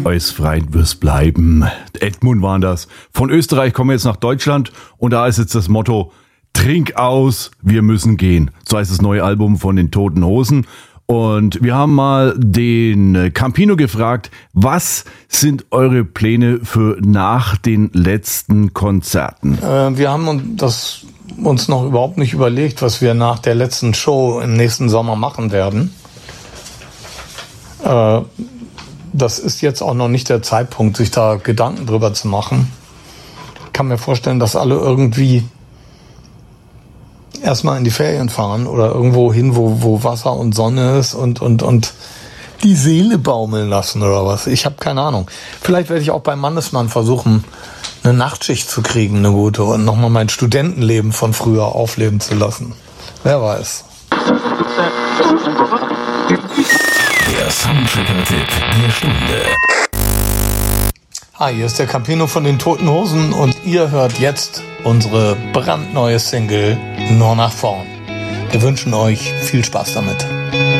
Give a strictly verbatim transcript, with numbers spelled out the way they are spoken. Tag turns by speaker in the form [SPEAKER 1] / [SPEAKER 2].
[SPEAKER 1] Eisfreien wir's bleiben. Edmund war das. Von Österreich kommen wir jetzt nach Deutschland und da ist jetzt das Motto: Trink aus, wir müssen gehen. So heißt das neue Album von den Toten Hosen. Und wir haben mal den Campino gefragt, was sind eure Pläne für nach den letzten Konzerten?
[SPEAKER 2] Äh, wir haben das uns noch überhaupt nicht überlegt, was wir nach der letzten Show im nächsten Sommer machen werden. Äh, das ist jetzt auch noch nicht der Zeitpunkt, sich da Gedanken drüber zu machen. Ich kann mir vorstellen, dass alle irgendwie erstmal in die Ferien fahren oder irgendwo hin, wo, wo Wasser und Sonne ist und, und, und die Seele baumeln lassen oder was. Ich habe keine Ahnung. Vielleicht werde ich auch beim Mannesmann versuchen, eine Nachtschicht zu kriegen, eine gute, und nochmal mein Studentenleben von früher aufleben zu lassen. Wer weiß.
[SPEAKER 3] Der Soundchecker-Tipp der Stunde.
[SPEAKER 2] Hi, hier ist der Campino von den Toten Hosen und ihr hört jetzt unsere brandneue Single Nur nach vorn. Wir wünschen euch viel Spaß damit.